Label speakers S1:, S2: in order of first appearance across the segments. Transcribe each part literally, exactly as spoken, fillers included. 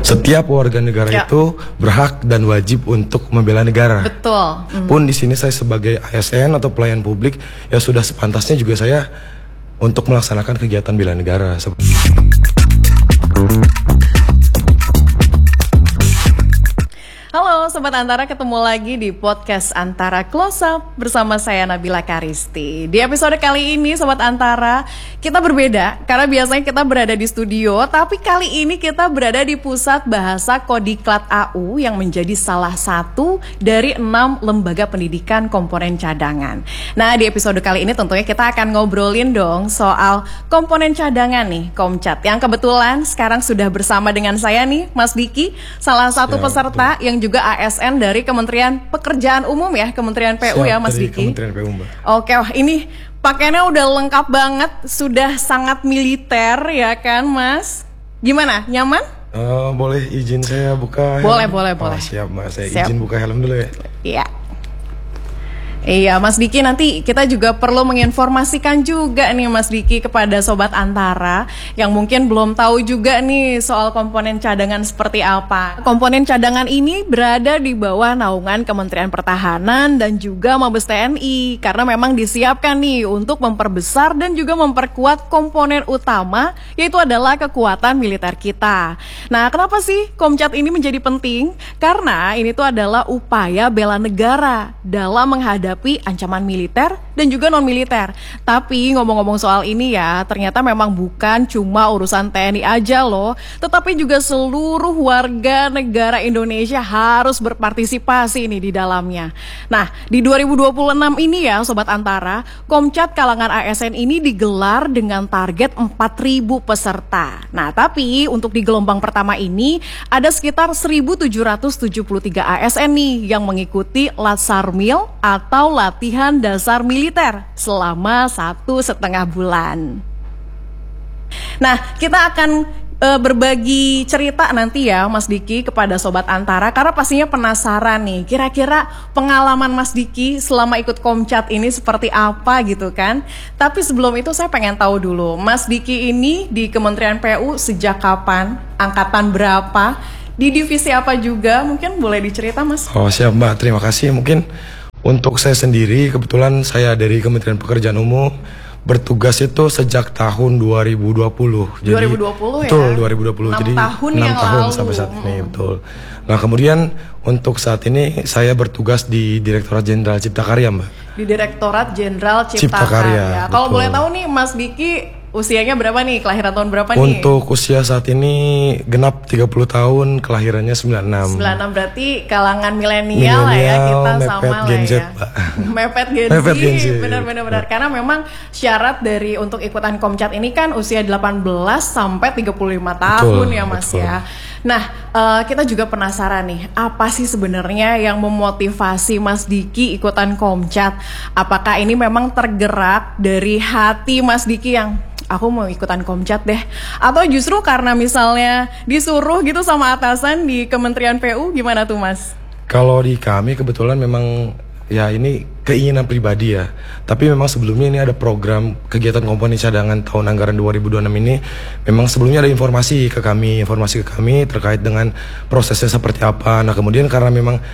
S1: Setiap warga negara ya. itu berhak dan wajib untuk membela negara.
S2: Betul. Mm.
S1: Pun di sini saya sebagai A S N atau pelayan publik ya sudah sepantasnya juga saya untuk melaksanakan kegiatan bela negara.
S2: Halo Sobat Antara, ketemu lagi di podcast Antara Close Up bersama saya Nabila Karisti. Di episode kali ini Sobat Antara, kita berbeda karena biasanya kita berada di studio, tapi kali ini kita berada di Pusat Bahasa Kodiklat A U yang menjadi salah satu dari enam lembaga pendidikan komponen cadangan. Nah, di episode kali ini tentunya kita akan ngobrolin dong soal komponen cadangan nih, Komcat, yang kebetulan sekarang sudah bersama dengan saya nih, Mas Diki, salah satu ya, peserta betul. yang juga A S N dari Kementerian Pekerjaan Umum ya, Kementerian P U. Siap, ya Mas Diki.
S1: Kementerian P U, Mbak.
S2: Oke, wah ini pakaiannya udah lengkap banget, sudah sangat militer ya kan Mas? Gimana, nyaman?
S1: Uh, boleh izin saya buka
S2: Boleh,
S1: helm?
S2: boleh,
S1: oh,
S2: boleh.
S1: Siap Mbak, saya
S2: siap.
S1: izin buka helm dulu ya.
S2: Iya. Iya Mas Diki, nanti kita juga perlu menginformasikan juga nih Mas Diki kepada Sobat Antara yang mungkin belum tahu juga nih soal komponen cadangan seperti apa. Komponen cadangan ini berada di bawah naungan Kementerian Pertahanan dan juga Mabes T N I karena memang disiapkan nih untuk memperbesar dan juga memperkuat komponen utama, yaitu adalah kekuatan militer kita. Nah, kenapa sih Komcat ini menjadi penting? Karena ini tuh adalah upaya bela negara dalam menghadapi ancaman militer dan juga non-militer. Tapi ngomong-ngomong soal ini ya, ternyata memang bukan cuma urusan T N I aja loh, tetapi juga seluruh warga negara Indonesia harus berpartisipasi nih di dalamnya. Nah, di dua ribu dua puluh enam ini ya Sobat Antara, Komcat kalangan A S N ini digelar dengan target empat ribu peserta. Nah, tapi untuk di gelombang pertama ini ada sekitar seribu tujuh ratus tujuh puluh tiga A S N nih yang mengikuti Latsarmil atau latihan dasar militer selama satu setengah bulan. Nah, kita akan e, berbagi cerita nanti ya Mas Diki kepada Sobat Antara karena pastinya penasaran nih kira-kira pengalaman Mas Diki selama ikut Komcat ini seperti apa gitu kan. Tapi sebelum itu saya pengen tahu dulu, Mas Diki ini di Kementerian P U sejak kapan, angkatan berapa, di divisi apa juga, mungkin boleh dicerita Mas?
S1: Oh siap Mbak, terima kasih. Mungkin untuk saya sendiri, kebetulan saya dari Kementerian Pekerjaan Umum bertugas itu sejak tahun dua ribu dua puluh.
S2: dua ribu dua puluh
S1: Jadi, ya? Betul, dua ribu dua puluh.
S2: enam
S1: Jadi
S2: tahun
S1: enam
S2: yang
S1: tahun
S2: lalu.
S1: sampai saat ini, hmm. betul. Nah, kemudian untuk saat ini saya bertugas di Direktorat Jenderal Cipta Karya, Mbak.
S2: Di Direktorat Jenderal Cipta,
S1: Cipta Karya.
S2: Karya. Kalau boleh tahu nih, Mas Diki usianya berapa nih? Kelahiran tahun berapa nih?
S1: Untuk usia saat ini genap tiga puluh tahun, kelahirannya sembilan puluh enam.
S2: sembilan puluh enam berarti kalangan milenial lah ya, kita sama lah
S1: Gen Z,
S2: ya.
S1: Pak.
S2: Mepet Gen Z.
S1: Mepet Gen Z.
S2: Benar-benar benar. Karena memang syarat dari untuk ikutan Komcat ini kan usia delapan belas sampai tiga puluh lima tahun
S1: betul,
S2: ya Mas
S1: betul.
S2: ya. Nah, uh, kita juga penasaran nih, apa sih sebenarnya yang memotivasi Mas Diki ikutan Komcat? Apakah ini memang tergerak dari hati Mas Diki yang aku mau ikutan Komcat deh, atau justru karena misalnya disuruh gitu sama atasan di Kementerian P U, gimana tuh Mas?
S1: Kalau di kami kebetulan memang ya ini keinginan pribadi ya. Tapi memang sebelumnya ini ada program kegiatan komponen cadangan tahun anggaran dua ribu dua puluh enam ini. Memang sebelumnya ada informasi ke kami, informasi ke kami terkait dengan prosesnya seperti apa. Nah, kemudian karena memang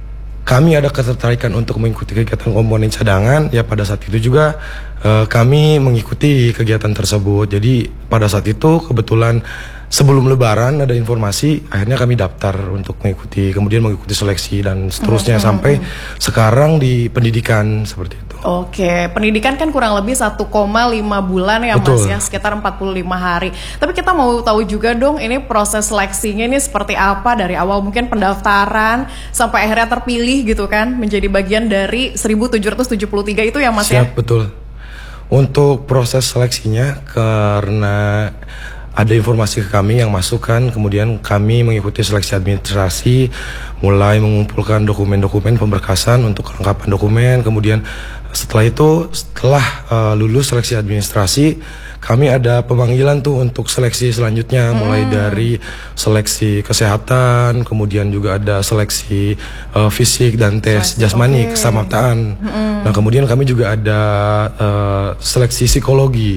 S1: kami ada ketertarikan untuk mengikuti kegiatan komponen cadangan, ya pada saat itu juga uh, kami mengikuti kegiatan tersebut. Jadi pada saat itu kebetulan sebelum Lebaran ada informasi, akhirnya kami daftar untuk mengikuti, kemudian mengikuti seleksi dan seterusnya hmm, sampai hmm. sekarang di pendidikan seperti itu.
S2: Oke, pendidikan kan kurang lebih satu koma lima bulan ya
S1: Betul.
S2: Mas ya, sekitar empat puluh lima hari. Tapi kita mau tahu juga dong, ini proses seleksinya ini seperti apa dari awal mungkin pendaftaran sampai akhirnya terpilih gitu kan, menjadi bagian dari seribu tujuh ratus tujuh puluh tiga itu ya Mas.
S1: Siap,
S2: ya?
S1: Betul. Untuk proses seleksinya karena ada informasi ke kami yang masuk kan, kemudian kami mengikuti seleksi administrasi, mulai mengumpulkan dokumen-dokumen pemberkasan untuk kelengkapan dokumen, kemudian setelah itu, setelah uh, lulus seleksi administrasi, kami ada pemanggilan tuh untuk seleksi selanjutnya, hmm. mulai dari seleksi kesehatan, kemudian juga ada seleksi uh, fisik dan tes seleksi, jasmani, okay. kesamaptaan. Hmm. Nah, kemudian kami juga ada uh, seleksi psikologi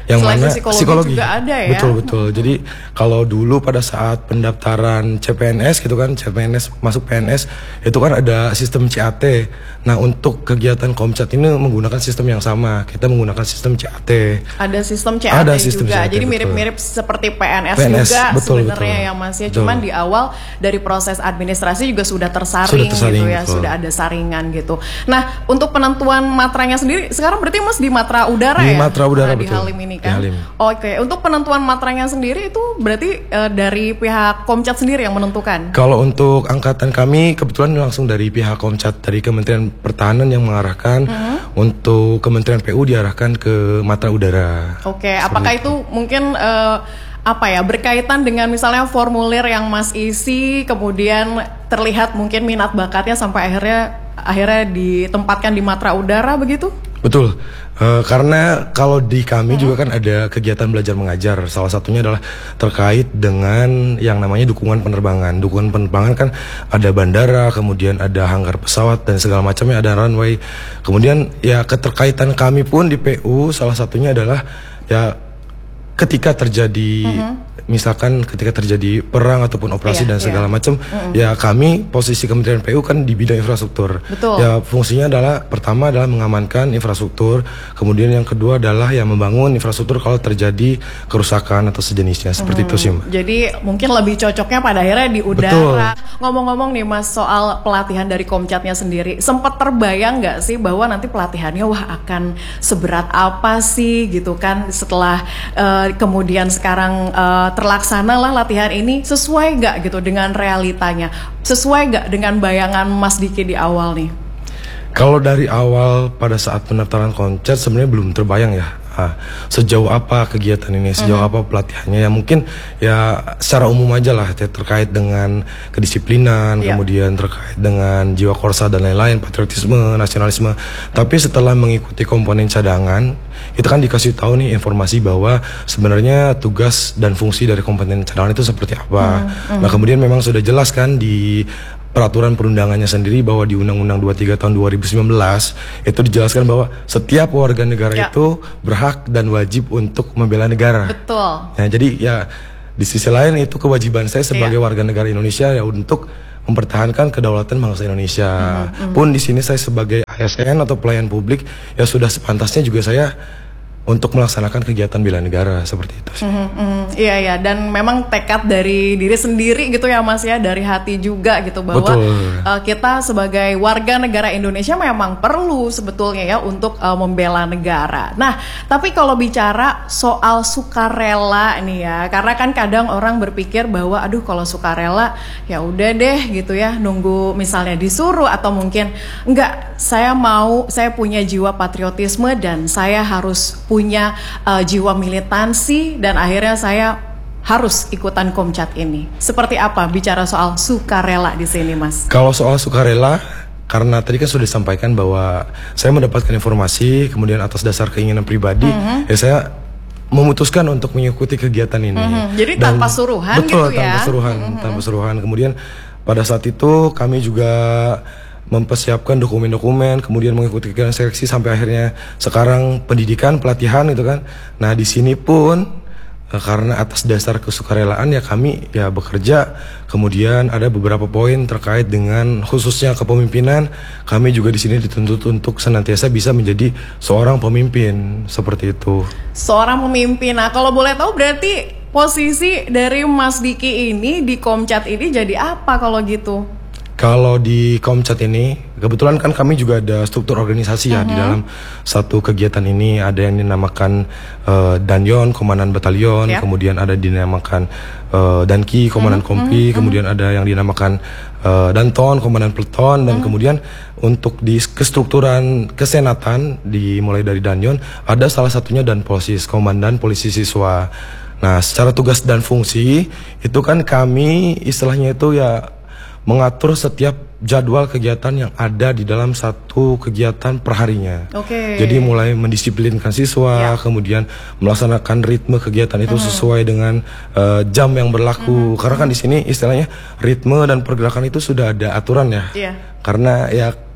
S1: yang
S2: Seleksi
S1: mana
S2: psikologi,
S1: psikologi
S2: juga ada ya.
S1: Betul betul. Jadi kalau dulu pada saat pendaftaran C P N S gitu kan, C P N S masuk P N S itu kan ada sistem C A T. Nah untuk kegiatan Komcat ini menggunakan sistem yang sama. Kita menggunakan sistem C A T.
S2: Ada sistem C A T
S1: Ada sistem
S2: juga.
S1: C A T,
S2: Jadi
S1: betul.
S2: mirip-mirip seperti P N S,
S1: P N S,
S2: juga
S1: betul,
S2: sebenarnya
S1: betul.
S2: ya Mas ya.
S1: Betul.
S2: Cuman di awal dari proses administrasi juga sudah tersaring,
S1: Sudah tersaring,
S2: gitu ya,
S1: betul.
S2: sudah ada saringan gitu. Nah untuk penentuan matranya sendiri sekarang berarti Mas di Matra Udara
S1: Di
S2: ya?
S1: Matra Udara,
S2: Karena di
S1: betul.
S2: Halim ini
S1: Di
S2: kan.
S1: Halim.
S2: Oke, untuk penentuan matranya sendiri itu berarti eh, dari pihak Komcat sendiri yang menentukan.
S1: Kalau untuk angkatan kami kebetulan langsung dari pihak Komcat, dari Kementerian Pertahanan yang mengarahkan.
S2: Hmm.
S1: Untuk Kementerian P U diarahkan ke Matra Udara.
S2: Oke, apakah itu mungkin eh, apa ya berkaitan dengan misalnya formulir yang Mas isi, kemudian terlihat mungkin minat bakatnya sampai akhirnya akhirnya ditempatkan di Matra Udara begitu?
S1: Betul, Eh, karena kalau di kami juga kan ada kegiatan belajar mengajar. Salah satunya adalah terkait dengan yang namanya dukungan penerbangan. Dukungan penerbangan kan ada bandara, kemudian ada hanggar pesawat dan segala macamnya, ada runway. Kemudian ya keterkaitan kami pun di P U salah satunya adalah ya ketika terjadi misalkan ketika terjadi perang ataupun operasi
S2: Iya,
S1: dan segala
S2: iya.
S1: macam, ya kami posisi Kementerian P U kan di bidang infrastruktur.
S2: Betul.
S1: Ya fungsinya adalah pertama adalah mengamankan infrastruktur, kemudian yang kedua adalah ya membangun infrastruktur kalau terjadi kerusakan atau sejenisnya seperti itu sih, Mbak.
S2: Jadi mungkin lebih cocoknya pada akhirnya di udara.
S1: Betul.
S2: Ngomong-ngomong nih Mas soal pelatihan dari Komcatnya sendiri, sempat terbayang nggak sih bahwa nanti pelatihannya wah akan seberat apa sih gitu kan setelah eh, kemudian sekarang eh, terlaksana lah latihan ini, sesuai nggak gitu dengan realitanya, sesuai nggak dengan bayangan Mas Diki di awal nih?
S1: Kalau dari awal pada saat pendaftaran Komcat sebenarnya belum terbayang ya ah, sejauh apa kegiatan ini, sejauh apa pelatihannya. Ya mungkin ya secara umum aja lah ter- terkait dengan kedisiplinan,
S2: Iya.
S1: kemudian terkait dengan jiwa korsa dan lain-lain, patriotisme, nasionalisme. Tapi setelah mengikuti komponen cadangan, itu kan dikasih tahu nih informasi bahwa sebenarnya tugas dan fungsi dari komponen cadangan itu seperti apa. Nah kemudian memang sudah jelas kan di peraturan perundangannya sendiri bahwa di Undang-Undang dua puluh tiga tahun dua ribu sembilan belas itu dijelaskan bahwa setiap warga negara
S2: Ya.
S1: itu berhak dan wajib untuk membela negara.
S2: Betul.
S1: Nah, jadi ya di sisi lain itu kewajiban saya sebagai
S2: Iya.
S1: warga negara Indonesia ya untuk mempertahankan kedaulatan bangsa Indonesia. Pun di sini saya sebagai A S N atau pelayan publik ya sudah sepantasnya juga saya untuk melaksanakan kegiatan bela negara seperti itu sih.
S2: Mhm, mhm. Iya ya, dan memang tekad dari diri sendiri gitu ya Mas ya, dari hati juga gitu bahwa
S1: Betul.
S2: uh, kita sebagai warga negara Indonesia memang perlu sebetulnya ya untuk uh, membela negara. Nah, tapi kalau bicara soal sukarela nih ya, karena kan kadang orang berpikir bahwa aduh kalau sukarela ya udah deh gitu ya, nunggu misalnya disuruh atau mungkin enggak, saya mau, saya punya jiwa patriotisme dan saya harus punya uh, jiwa militansi dan akhirnya saya harus ikutan Komcat ini. Seperti apa bicara soal sukarela di sini, Mas?
S1: Kalau soal sukarela, karena tadi kan sudah disampaikan bahwa saya mendapatkan informasi, kemudian atas dasar keinginan pribadi,
S2: Mhm.
S1: ya saya memutuskan untuk mengikuti kegiatan ini.
S2: Mhm. Jadi tanpa suruhan
S1: betul,
S2: gitu ya?
S1: tanpa suruhan, tanpa suruhan. Kemudian pada saat itu kami juga mempersiapkan dokumen-dokumen, kemudian mengikuti kegiatan seleksi sampai akhirnya sekarang pendidikan, pelatihan gitu kan. Nah di sini pun eh, karena atas dasar kesukarelaan ya kami ya bekerja, kemudian ada beberapa poin terkait dengan khususnya kepemimpinan. Kami juga di sini dituntut untuk senantiasa bisa menjadi seorang pemimpin seperti itu.
S2: Seorang pemimpin. Nah, kalau boleh tahu berarti posisi dari Mas Diki ini di Komcat ini jadi apa kalau gitu?
S1: Kalau di Komcat ini, kebetulan kan kami juga ada struktur organisasi ya di dalam satu kegiatan ini. Ada yang dinamakan uh, Danyon, Komandan Batalion,
S2: Ya.
S1: kemudian ada dinamakan uh, Danki, Komandan Kompi, kemudian ada yang dinamakan uh, Danton, Komandan Peleton, dan kemudian untuk di kestrukturan kesenatan dimulai dari Danyon, ada salah satunya Danposis, Komandan Polisi Siswa. Nah, secara tugas dan fungsi itu kan kami istilahnya itu ya mengatur setiap jadwal kegiatan yang ada di dalam satu kegiatan perharinya.
S2: Oke.
S1: Jadi mulai mendisiplinkan siswa,
S2: Ya.
S1: kemudian melaksanakan ritme kegiatan itu sesuai dengan uh, jam yang berlaku. Karena kan di sini istilahnya ritme dan pergerakan itu sudah ada aturan ya.
S2: Iya.
S1: Karena ya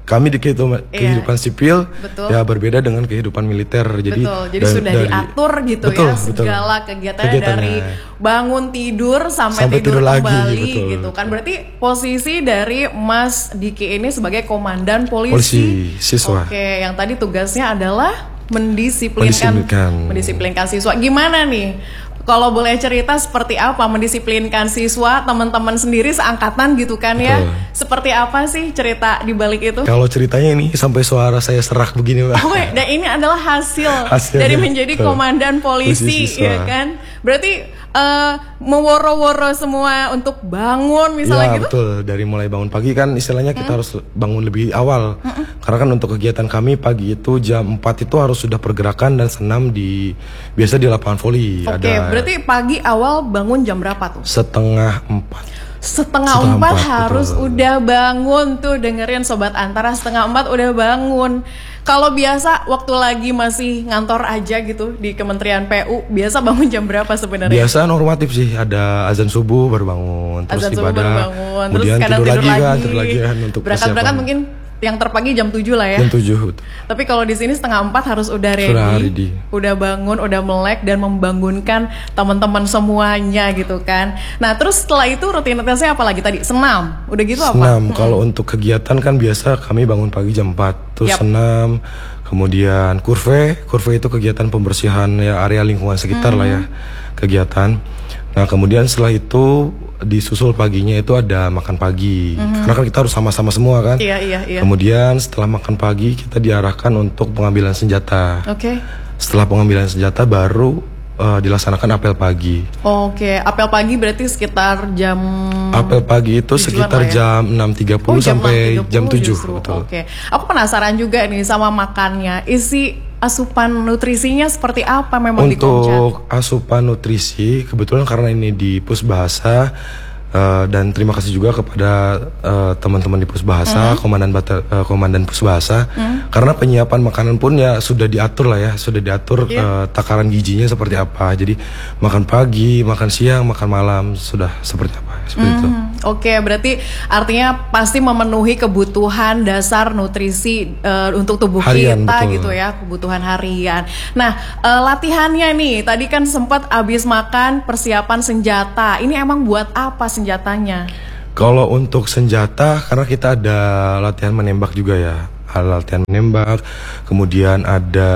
S1: kami di kehidupan,
S2: Iya.
S1: kehidupan sipil
S2: Betul.
S1: ya berbeda dengan kehidupan militer. Jadi
S2: Betul, jadi
S1: da-
S2: sudah
S1: dari-
S2: diatur gitu
S1: betul,
S2: ya
S1: betul.
S2: segala kegiatannya,
S1: Kegiatannya.
S2: dari bangun tidur sampai,
S1: Sampai
S2: tidur,
S1: tidur lagi,
S2: kembali
S1: betul.
S2: gitu kan. Berarti posisi dari Mas Diki ini sebagai komandan polisi,
S1: Polisi, siswa.
S2: Oke, yang tadi tugasnya adalah mendisiplinkan
S1: Mendisiplinkan.
S2: mendisiplinkan siswa. Gimana nih? Kalau boleh cerita seperti apa mendisiplinkan siswa, teman-teman sendiri seangkatan gitu kan ya?
S1: Betul.
S2: Seperti apa sih cerita di balik itu?
S1: Kalau ceritanya ini sampai suara saya serak begini, Mbak.
S2: Oh, dan ini adalah hasil
S1: Hasilnya,
S2: dari menjadi
S1: betul.
S2: komandan polisi,
S1: Polisi siswa.
S2: ya kan? Berarti eh, meworo-woro semua untuk bangun misalnya
S1: Ya
S2: gitu?
S1: betul, dari mulai bangun pagi kan istilahnya kita harus bangun lebih awal. Karena kan untuk kegiatan kami pagi itu jam empat itu harus sudah pergerakan dan senam di biasa di lapangan voli.
S2: Oke,
S1: Ada
S2: berarti pagi awal bangun jam berapa tuh?
S1: setengah empat.
S2: Setengah,
S1: Setengah
S2: empat,
S1: empat,
S2: harus
S1: betul.
S2: udah bangun tuh, dengerin Sobat Antara, setengah empat udah bangun. Kalau biasa waktu lagi masih ngantor aja gitu di Kementerian P U, biasa bangun jam berapa sebenarnya?
S1: Biasa normatif sih, ada azan subuh baru bangun, terus
S2: Azan subuh
S1: ibadah,
S2: baru bangun, terus
S1: kemudian
S2: kadang
S1: tidur,
S2: tidur
S1: lagi
S2: lagi,
S1: kan, tidur lagi kan untuk
S2: berangkat-berangkat
S1: persiapan.
S2: mungkin yang terpagi jam tujuh lah ya.
S1: Jam tujuh.
S2: Tapi kalau di sini setengah empat harus udah ready,
S1: Sudah ready.
S2: udah bangun, udah melek dan membangunkan teman-teman semuanya gitu kan. Nah terus setelah itu rutinitasnya apa lagi tadi? Senam, udah gitu apa?
S1: Senam, kalau untuk kegiatan kan biasa kami bangun pagi jam empat, terus
S2: Yap.
S1: senam, kemudian kurve, kurve itu kegiatan pembersihan ya area lingkungan sekitar lah ya, kegiatan. Nah kemudian setelah itu disusul paginya itu ada makan pagi, karena kan kita harus sama-sama semua kan.
S2: Iya iya iya.
S1: Kemudian setelah makan pagi kita diarahkan untuk pengambilan senjata.
S2: Oke.
S1: Setelah pengambilan senjata baru eh, dilaksanakan apel pagi.
S2: Oke, apel pagi berarti sekitar jam
S1: Apel pagi itu
S2: tujuan
S1: sekitar
S2: lah ya?
S1: jam enam tiga puluh sampai
S2: enam tiga puluh
S1: jam tujuh,
S2: justru.
S1: betul.
S2: Oke. Aku penasaran juga nih sama makannya. Isi asupan nutrisinya seperti apa memang di Komcat?
S1: Untuk asupan nutrisi, kebetulan karena ini di Pusbahasa, eh, dan terima kasih juga kepada eh, teman-teman di Pusbahasa, komandan bata, eh, komandan Pusbahasa, karena penyiapan makanan pun ya sudah diatur lah ya, sudah diatur
S2: Iya.
S1: eh, takaran gizinya seperti apa. Jadi makan pagi, makan siang, makan malam sudah seperti apa, seperti itu.
S2: Hmm, Oke, berarti artinya pasti memenuhi kebutuhan dasar nutrisi eh, untuk tubuh
S1: Harian,
S2: kita
S1: betul.
S2: gitu ya, kebutuhan harian. Nah, eh, latihannya nih, tadi kan sempat abis makan persiapan senjata. Ini emang buat apa senjatanya?
S1: Kalau untuk senjata, karena kita ada latihan menembak juga ya, ada latihan menembak, kemudian ada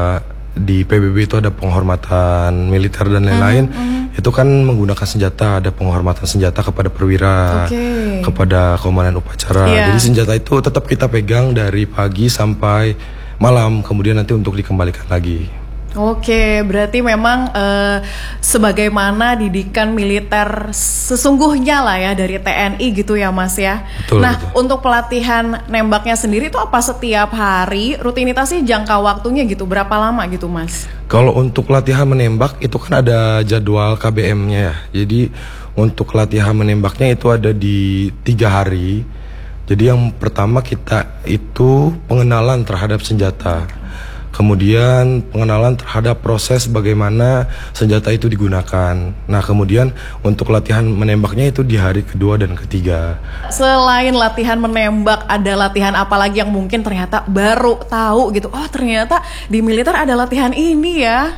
S1: di P B B itu ada penghormatan militer dan lain-lain. Itu kan menggunakan senjata, ada penghormatan senjata kepada perwira,
S2: Oke.
S1: kepada komandan upacara.
S2: Iya.
S1: Jadi senjata itu tetap kita pegang dari pagi sampai malam, kemudian nanti untuk dikembalikan lagi.
S2: Oke, berarti memang eh, sebagaimana didikan militer sesungguhnya lah ya dari T N I gitu ya Mas ya.
S1: Betul,
S2: Nah,
S1: betul.
S2: untuk pelatihan nembaknya sendiri itu apa setiap hari? Rutinitasnya jangka waktunya gitu berapa lama gitu Mas?
S1: Kalau untuk latihan menembak itu kan ada jadwal K B M-nya ya. Jadi untuk latihan menembaknya itu ada di tiga hari. Jadi yang pertama kita itu pengenalan terhadap senjata. Kemudian pengenalan terhadap proses bagaimana senjata itu digunakan. Nah kemudian untuk latihan menembaknya itu di hari kedua dan ketiga.
S2: Selain latihan menembak, ada latihan apa lagi yang mungkin ternyata baru tahu gitu? Oh ternyata di militer ada latihan ini ya.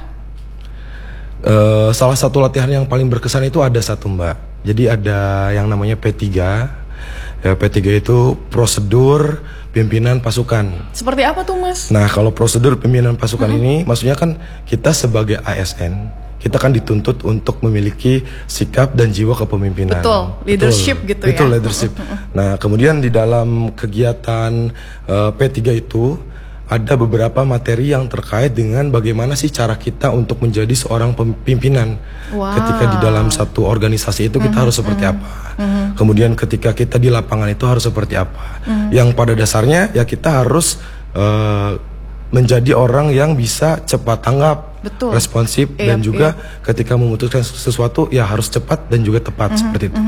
S1: Eh, salah satu latihan yang paling berkesan itu ada satu mbak. Jadi ada yang namanya P tiga. Ya, P tiga itu prosedur pimpinan pasukan.
S2: Seperti apa tuh Mas?
S1: Nah kalau prosedur pimpinan pasukan ini maksudnya kan kita sebagai A S N kita kan dituntut untuk memiliki sikap dan jiwa kepemimpinan.
S2: Betul, leadership gitu ya.
S1: Betul, leadership. Nah kemudian di dalam kegiatan eh, P tiga itu ada beberapa materi yang terkait dengan bagaimana sih cara kita untuk menjadi seorang pemimpinan.
S2: Wow.
S1: Ketika di dalam satu organisasi itu kita harus seperti apa. Kemudian ketika kita di lapangan itu harus seperti apa. Yang pada dasarnya ya kita harus eh, menjadi orang yang bisa cepat tanggap,
S2: Betul.
S1: responsif,
S2: Iya,
S1: dan juga ketika memutuskan sesuatu ya harus cepat dan juga tepat seperti itu.
S2: Mm,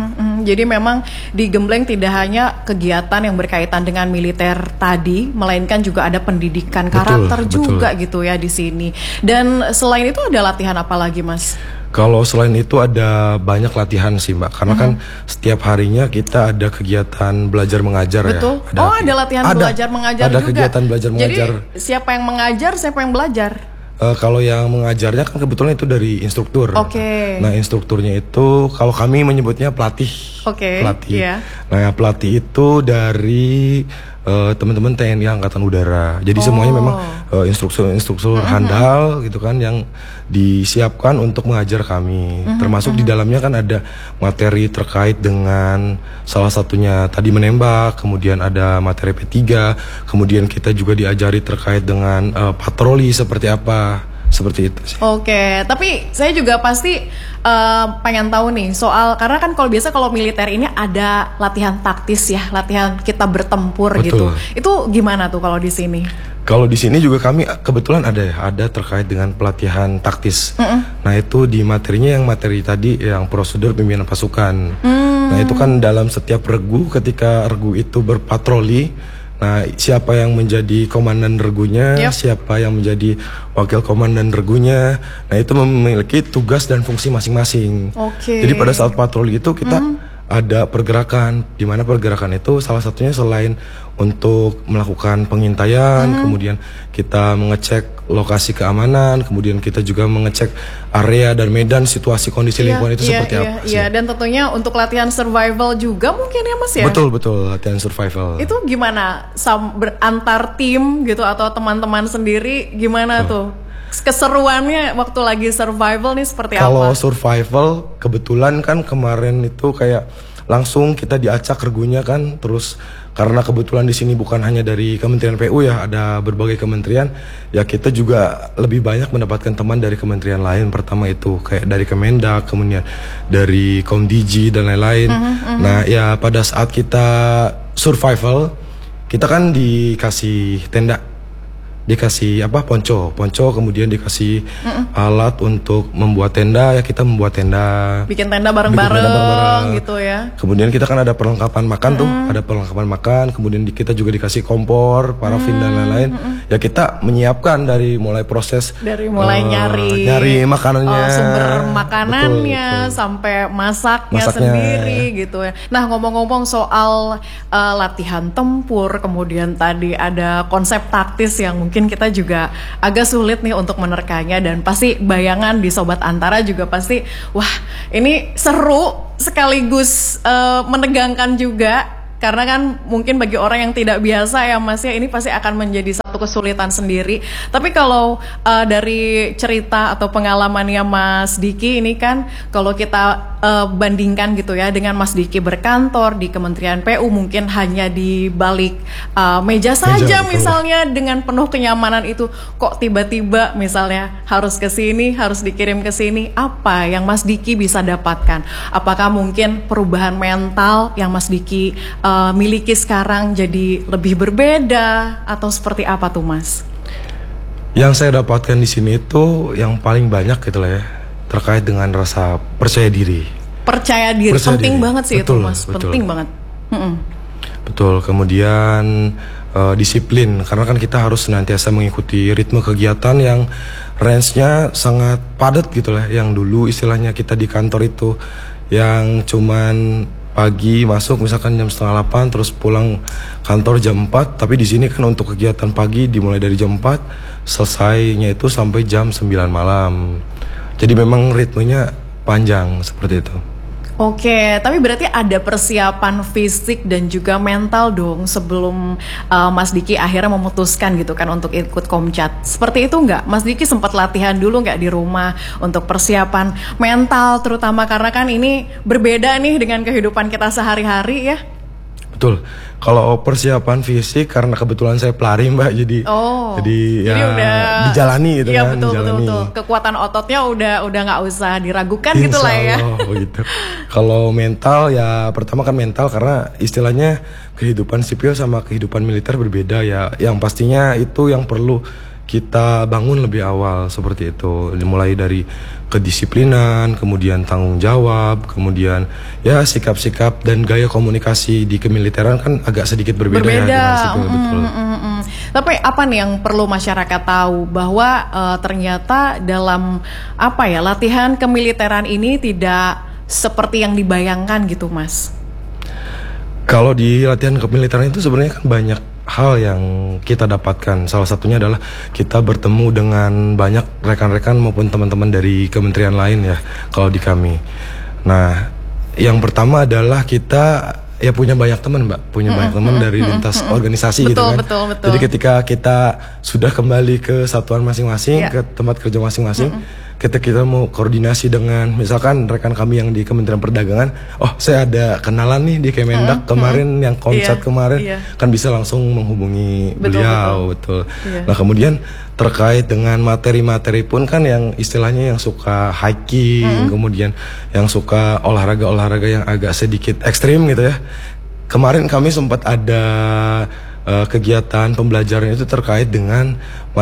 S2: Mm-mm. Jadi memang di Gembleng tidak hanya kegiatan yang berkaitan dengan militer tadi, melainkan juga ada pendidikan karakter
S1: betul,
S2: juga
S1: betul.
S2: gitu ya di sini. Dan selain itu ada latihan apa lagi, Mas?
S1: Kalau selain itu ada banyak latihan sih Mbak, karena kan setiap harinya kita ada kegiatan belajar mengajar.
S2: Betul.
S1: ya.
S2: Oh ada latihan
S1: ada,
S2: belajar mengajar
S1: ada
S2: juga.
S1: kegiatan belajar mengajar.
S2: Jadi siapa yang mengajar, siapa yang belajar?
S1: Uh, kalau yang mengajarnya kan kebetulan itu dari instruktur.
S2: Oke. Okay.
S1: Nah instrukturnya itu kalau kami menyebutnya pelatih.
S2: Oke. Okay.
S1: Pelatih.
S2: Yeah.
S1: Nah pelatih itu dari uh, teman-teman T N I Angkatan Udara. Jadi oh. semuanya memang uh, instruktur-instruktur mm-hmm. handal gitu kan yang disiapkan untuk mengajar kami. Mm-hmm. Termasuk mm-hmm. di dalamnya kan ada materi terkait dengan salah satunya tadi menembak, kemudian ada materi P tiga, kemudian kita juga diajari terkait dengan uh, patroli seperti apa. Seperti itu sih.
S2: Oke, tapi saya juga pasti uh, pengen tahu nih soal, karena kan kalau biasa kalau militer ini ada latihan taktis ya, latihan kita bertempur. Betul. Gitu. Itu gimana tuh kalau di sini?
S1: Kalau di sini juga kami kebetulan ada ya, ada terkait dengan pelatihan taktis. Mm-mm. Nah itu di materinya yang materi tadi yang prosedur pimpinan pasukan. Mm. Nah itu kan dalam setiap regu, ketika regu itu berpatroli. Nah, siapa yang menjadi komandan regunya, yep. siapa yang menjadi wakil komandan regunya. Nah, itu memiliki tugas dan fungsi masing-masing.
S2: Okay.
S1: Jadi pada saat patroli itu kita mm. ada pergerakan, di mana pergerakan itu salah satunya selain untuk melakukan pengintaian, mm. kemudian kita mengecek lokasi keamanan, kemudian kita juga mengecek area dan medan situasi kondisi yeah, lingkungan itu yeah, seperti
S2: yeah,
S1: apa
S2: sih.
S1: Iya,
S2: dan tentunya untuk latihan survival juga mungkin ya Mas ya?
S1: Betul, betul, latihan survival.
S2: Itu gimana? Sam, antar tim gitu atau teman-teman sendiri gimana oh. tuh? Keseruannya waktu lagi survival nih seperti
S1: Kalau
S2: apa?
S1: Kalau survival kebetulan kan kemarin itu kayak langsung kita diacak regunya kan, terus karena kebetulan di sini bukan hanya dari Kementerian P U ya, ada berbagai kementerian, ya kita juga lebih banyak mendapatkan teman dari kementerian lain. Pertama itu kayak dari Kemendak, kemudian dari Komdigi dan lain-lain. Uh-huh, uh-huh. Nah ya pada saat kita survival, kita kan dikasih tenda, dikasih apa ponco, ponco kemudian dikasih mm-mm. alat untuk membuat tenda, ya kita membuat tenda,
S2: bikin tenda bareng-bareng gitu ya.
S1: Kemudian kita kan ada perlengkapan makan mm-mm. tuh, ada perlengkapan makan, kemudian di, kita juga dikasih kompor, parafin mm-mm. dan lain-lain. Mm-mm. Ya kita menyiapkan dari mulai proses
S2: dari mulai uh, nyari
S1: nyari makanannya,
S2: uh, sumber makanannya, betul, betul. sampai masaknya, masaknya sendiri gitu ya. Nah ngomong-ngomong soal uh, latihan tempur, kemudian tadi ada konsep taktis yang mungkin kita juga agak sulit nih untuk menerkanya, dan pasti bayangan di Sobat Antara juga pasti wah ini seru sekaligus uh, menegangkan juga, karena kan mungkin bagi orang yang tidak biasa ya Mas ya, ini pasti akan menjadi satu kesulitan sendiri. Tapi kalau uh, dari cerita atau pengalamannya Mas Diki ini kan, kalau kita uh, bandingkan gitu ya dengan Mas Diki berkantor di Kementerian P U, mungkin hanya di balik uh, meja saja meja, misalnya betul. Dengan penuh kenyamanan itu, kok tiba-tiba misalnya harus ke sini, harus dikirim ke sini, apa yang Mas Diki bisa dapatkan? Apakah mungkin perubahan mental yang Mas Diki uh, Uh, miliki sekarang jadi lebih berbeda atau seperti apa tuh Mas?
S1: Yang saya dapatkan di sini itu yang paling banyak gitu lah ya, terkait dengan rasa percaya diri.
S2: Percaya diri, percaya penting diri. banget sih betul, itu Mas, betul. penting banget. Mm-mm.
S1: Betul, kemudian uh, disiplin, karena kan kita harus senantiasa mengikuti ritme kegiatan yang range-nya sangat padat gitu lah. Yang dulu istilahnya kita di kantor itu yang cuman pagi masuk misalkan jam setengah delapan, terus pulang kantor jam empat. Tapi di sini kan untuk kegiatan pagi dimulai dari jam empat, selesainya itu sampai jam sembilan malam. Jadi memang ritmenya panjang seperti itu.
S2: Oke, tapi berarti ada persiapan fisik dan juga mental dong sebelum uh, Mas Diki akhirnya memutuskan gitu kan untuk ikut Komcat. Seperti itu nggak? Mas Diki sempat latihan dulu nggak di rumah untuk persiapan mental, terutama karena kan ini berbeda nih dengan kehidupan kita sehari-hari ya?
S1: Betul. Kalau persiapan fisik karena kebetulan saya pelari Mbak, jadi
S2: oh,
S1: jadi,
S2: jadi
S1: ya
S2: udah
S1: dijalani gitu
S2: iya,
S1: kan.
S2: Betul,
S1: dijalani.
S2: betul betul. Kekuatan ototnya udah udah nggak usah diragukan gitu lah ya.
S1: Begitu. Kalau mental ya pertama kan mental, karena istilahnya kehidupan sipil sama kehidupan militer berbeda ya. Yang pastinya itu yang perlu kita bangun lebih awal seperti itu, mulai dari kedisiplinan, kemudian tanggung jawab, kemudian ya sikap-sikap dan gaya komunikasi di kemiliteran kan agak sedikit berbeda,
S2: Berbeda.
S1: ya dengan sipil,
S2: Mm,
S1: betul.
S2: mm, mm, mm. Tapi apa nih yang perlu masyarakat tahu bahwa eh, ternyata dalam apa ya latihan kemiliteran ini tidak seperti yang dibayangkan gitu, Mas?
S1: Kalau di latihan kemiliteran itu sebenarnya kan banyak hal yang kita dapatkan. Salah satunya adalah kita bertemu dengan banyak rekan-rekan maupun teman-teman dari kementerian lain ya, kalau di kami. Nah, yang pertama adalah kita ya punya banyak teman, Mbak, punya
S2: Mm,
S1: banyak teman
S2: mm,
S1: dari
S2: mm,
S1: lintas
S2: mm, mm.
S1: organisasi
S2: Betul,
S1: gitu kan.
S2: betul, betul.
S1: Jadi ketika kita sudah kembali ke satuan masing-masing,
S2: Ya.
S1: ke tempat kerja masing-masing, ketika kita mau koordinasi dengan misalkan rekan kami yang di Kementerian Perdagangan, oh saya ada kenalan nih di Kemendak kemarin yang konsert
S2: Iya,
S1: kemarin,
S2: iya.
S1: kan bisa langsung menghubungi
S2: Betul,
S1: beliau, betul.
S2: Iya.
S1: Nah kemudian terkait dengan materi-materi pun kan yang istilahnya yang suka hiking, kemudian yang suka olahraga-olahraga yang agak sedikit ekstrim gitu ya. Kemarin kami sempat ada uh, kegiatan pembelajaran itu terkait dengan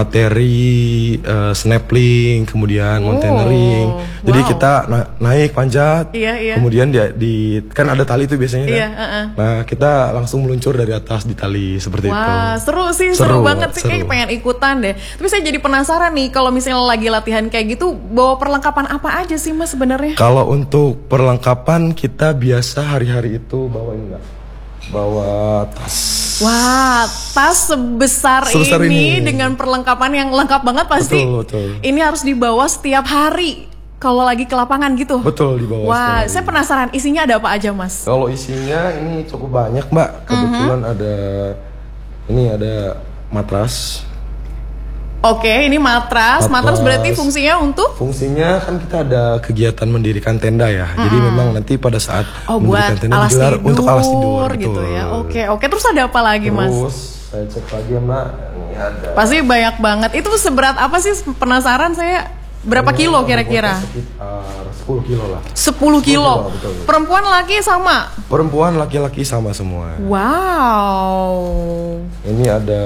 S1: materi uh, snapping, kemudian
S2: Oh,
S1: mountaineering. Jadi
S2: wow.
S1: kita na- naik panjat,
S2: Iya, iya.
S1: kemudian dia di kan ada tali itu biasanya kan.
S2: Iya, uh-uh.
S1: Nah kita langsung meluncur dari atas di tali seperti itu.
S2: Wah, seru sih, seru,
S1: Seru,
S2: banget sih, kayak
S1: seru.
S2: pengen ikutan deh. Tapi saya jadi penasaran nih, kalau misalnya lagi latihan kayak gitu, bawa perlengkapan apa aja sih, Mas, sebenarnya?
S1: Kalau untuk perlengkapan kita biasa hari-hari itu bawa ini enggak? Bawa tas.
S2: Wah, tas sebesar,
S1: Sebesar
S2: ini,
S1: ini.
S2: dengan perlengkapan yang lengkap banget pasti.
S1: Betul, betul.
S2: Ini harus dibawa setiap hari kalau lagi ke lapangan gitu.
S1: Betul, dibawa
S2: Wah,
S1: setiap hari.
S2: saya penasaran isinya ada apa aja, Mas?
S1: Kalau isinya ini cukup banyak, Mbak. Kebetulan ada ini ada matras.
S2: Oke, ini matras. Matras
S1: Matras.
S2: berarti fungsinya untuk
S1: Fungsinya kan kita ada kegiatan mendirikan tenda ya. Jadi memang nanti pada saat
S2: oh buat
S1: mendirikan tenda
S2: alas
S1: digelar
S2: tidur,
S1: untuk alas tidur
S2: gitu
S1: betul.
S2: ya. Oke, oke. Terus ada apa lagi, Mas?
S1: Terus saya cek lagi ya, Mbak. Ini ada.
S2: Pasti banyak banget. Itu seberat apa sih? Penasaran saya. Berapa
S1: Ini
S2: kilo
S1: bobotnya
S2: kira-kira?
S1: Sekitar sepuluh kilo lah.
S2: sepuluh kilo.
S1: kilo, betul.
S2: Perempuan laki sama.
S1: Perempuan laki-laki sama semua.
S2: Wow.
S1: Ini ada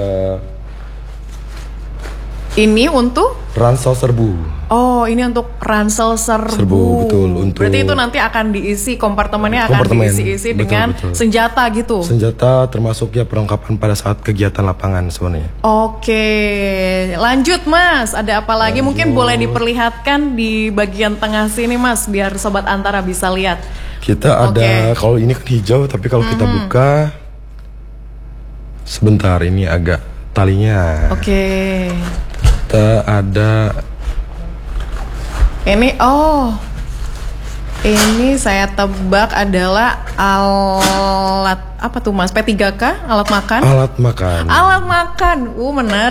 S2: Ini untuk
S1: ransel serbu.
S2: Oh, ini untuk ransel serbu.
S1: Serbu, betul, untuk-
S2: Berarti itu nanti akan diisi kompartemennya akan
S1: Kompartemen,
S2: diisi-isi
S1: betul,
S2: dengan
S1: betul.
S2: senjata gitu.
S1: Senjata termasuk ya perlengkapan pada saat kegiatan lapangan sebenarnya.
S2: Oke, lanjut Mas. Ada apa lagi?
S1: Lanjut.
S2: Mungkin boleh diperlihatkan di bagian tengah sini Mas, biar Sobat Antara bisa lihat.
S1: Kita ada, kalau ini kan hijau, tapi kalau kita buka, sebentar ini agak talinya.
S2: Oke.
S1: Kita ada,
S2: Ini, oh. Ini saya tebak adalah alat, apa tuh Mas? P tiga K? Alat makan?
S1: alat makan.
S2: Alat makan. Uh, menarik.